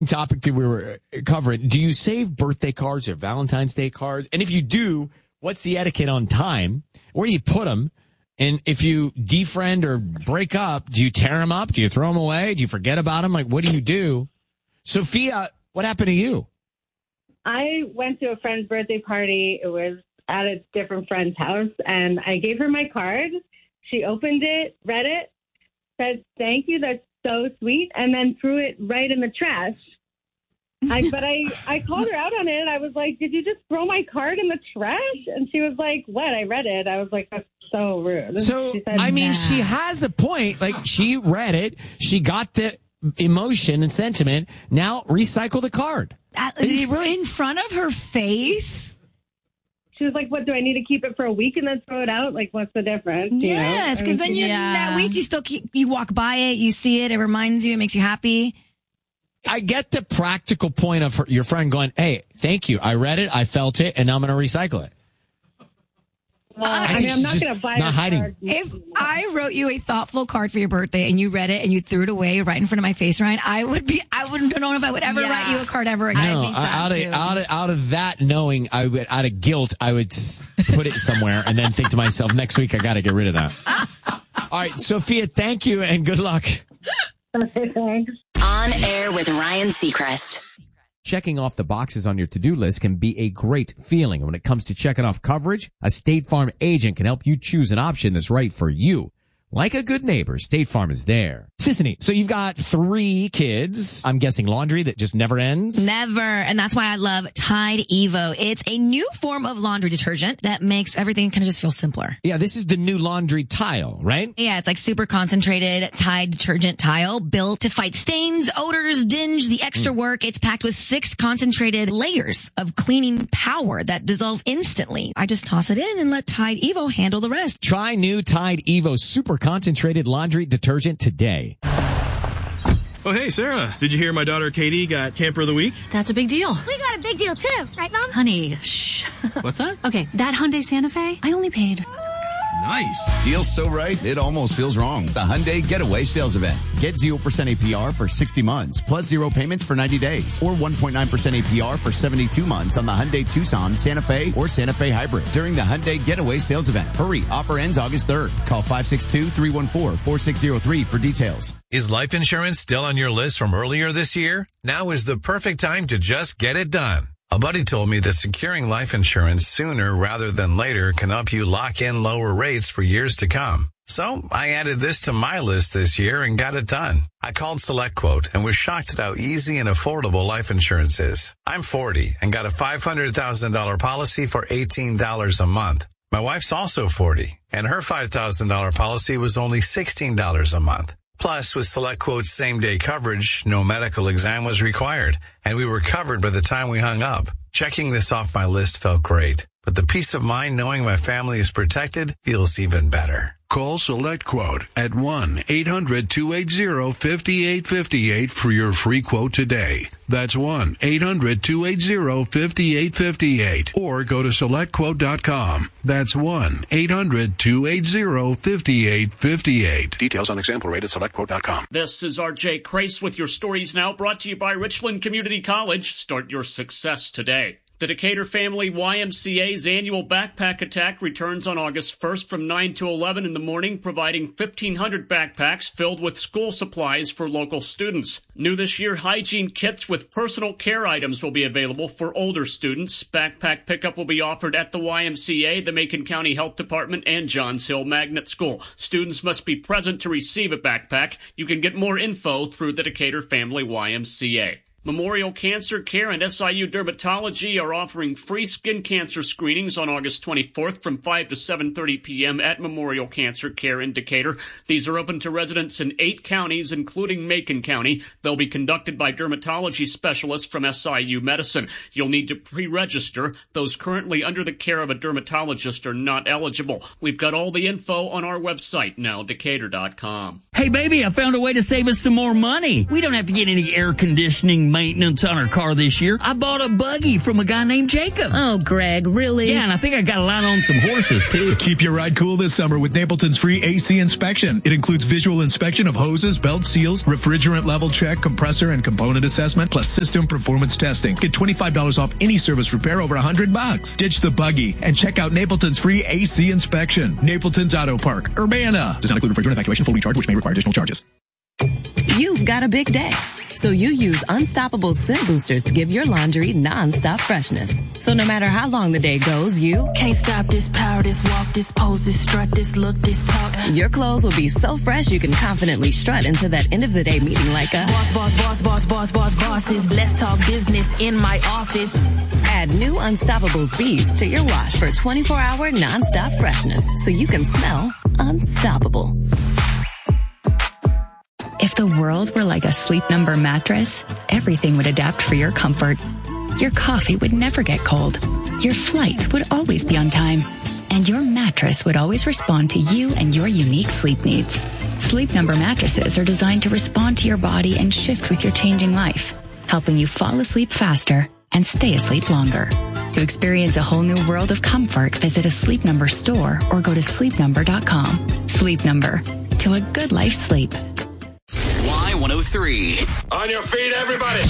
topic that we were covering. Do you save birthday cards or Valentine's Day cards? And if you do, what's the etiquette on time? Where do you put them? And if you defriend or break up, do you tear them up? Do you throw them away? Do you forget about them? Like, what do you do? Sophia, what happened to you? I went to a friend's birthday party. It was at a different friend's house, and I gave her my card. She opened it, read it, said, "Thank you, that's so sweet," and then threw it right in the trash. But I called her out on it, and I was like, "Did you just throw my card in the trash?" And she was like, "What? I read it." I was like, "That's so rude." So, she said, she has a point. Like, she read it. She got the emotion and sentiment. Now recycle the card. In front of her face? She was like, "What, do I need to keep it for a week and then throw it out? Like, what's the difference?" Yes, because then that week you walk by it, you see it, it reminds you, it makes you happy. I get the practical point of your friend going, "Hey, thank you. I read it, I felt it, and now I'm going to recycle it." Well, I'm not going to buy not hiding. card. If I wrote you a thoughtful card for your birthday and you read it and you threw it away right in front of my face, Ryan, I wouldn't know if I would ever write you a card ever again. No, out of that knowing, out of guilt, I would put it somewhere and then think to myself, next week I got to get rid of that. All right, Sophia, thank you and good luck. Okay, thanks. On Air with Ryan Seacrest. Checking off the boxes on your to-do list can be a great feeling. When it comes to checking off coverage, a State Farm agent can help you choose an option that's right for you. Like a good neighbor, State Farm is there. Sissany, so you've got 3 kids. I'm guessing laundry that just never ends? Never. And that's why I love Tide Evo. It's a new form of laundry detergent that makes everything kind of just feel simpler. Yeah, this is the new laundry tile, right? Yeah, it's like super concentrated Tide detergent tile built to fight stains, odors, dinge, the extra work. It's packed with 6 concentrated layers of cleaning power that dissolve instantly. I just toss it in and let Tide Evo handle the rest. Try new Tide Evo super concentrated laundry detergent today. Oh, hey, Sarah. Did you hear my daughter Katie got Camper of the Week? That's a big deal. We got a big deal, too. Right, Mom? Honey, shh. What's that? Okay, that Hyundai Santa Fe, I only paid... Nice. Deal's so right, it almost feels wrong. The Hyundai Getaway Sales Event. Get 0% APR for 60 months, plus 0 payments for 90 days, or 1.9% APR for 72 months on the Hyundai Tucson, Santa Fe, or Santa Fe Hybrid during the Hyundai Getaway Sales Event. Hurry, offer ends August 3rd. Call 562-314-4603 for details. Is life insurance still on your list from earlier this year? Now is the perfect time to just get it done. A buddy told me that securing life insurance sooner rather than later can help you lock in lower rates for years to come. So I added this to my list this year and got it done. I called SelectQuote and was shocked at how easy and affordable life insurance is. I'm 40 and got a $500,000 policy for $18 a month. My wife's also 40 and her $5,000 policy was only $16 a month. Plus, with SelectQuote's same-day coverage, no medical exam was required, and we were covered by the time we hung up. Checking this off my list felt great, but the peace of mind knowing my family is protected feels even better. Call SelectQuote at 1-800-280-5858 for your free quote today. That's 1-800-280-5858. Or go to SelectQuote.com. That's 1-800-280-5858. Details on example rate at SelectQuote.com. This is RJ Crace with your Stories Now, brought to you by Richland Community College. Start your success today. The Decatur Family YMCA's annual backpack attack returns on August 1st from 9 to 11 in the morning, providing 1,500 backpacks filled with school supplies for local students. New this year, hygiene kits with personal care items will be available for older students. Backpack pickup will be offered at the YMCA, the Macon County Health Department, and Johns Hill Magnet School. Students must be present to receive a backpack. You can get more info through the Decatur Family YMCA. Memorial Cancer Care and SIU Dermatology are offering free skin cancer screenings on August 24th from 5 to 7:30 p.m. at Memorial Cancer Care in Decatur. These are open to residents in 8 counties, including Macon County. They'll be conducted by dermatology specialists from SIU Medicine. You'll need to pre-register. Those currently under the care of a dermatologist are not eligible. We've got all the info on our website now, Decatur.com. Hey, baby, I found a way to save us some more money. We don't have to get any air conditioning maintenance on our car this year. I bought a buggy from a guy named Jacob. Oh, Greg, really? Yeah, and I think I got a line on some horses, too. Keep your ride cool this summer with Napleton's free AC inspection. It includes visual inspection of hoses, belt seals, refrigerant level check, compressor and component assessment, plus system performance testing. Get $25 off any service repair over $100. Ditch the buggy and check out Napleton's free AC inspection. Napleton's Auto Park, Urbana. Does not include refrigerant evacuation, full recharge, which may require additional charges. You've got a big day, so you use Unstoppable scent boosters to give your laundry non-stop freshness. So no matter how long the day goes, you can't stop this power, this walk, this pose, this strut, this look, this talk. Your clothes will be so fresh you can confidently strut into that end of the day meeting like a bosses. Let's talk business in my office. Add new Unstoppables beads to your wash for 24-hour non-stop freshness so you can smell unstoppable. If the world were like a Sleep Number mattress, everything would adapt for your comfort. Your coffee would never get cold. Your flight would always be on time. And your mattress would always respond to you and your unique sleep needs. Sleep Number mattresses are designed to respond to your body and shift with your changing life, helping you fall asleep faster and stay asleep longer. To experience a whole new world of comfort, visit a Sleep Number store or go to sleepnumber.com. Sleep Number. To a good life sleep. Y103. On your feet, everybody.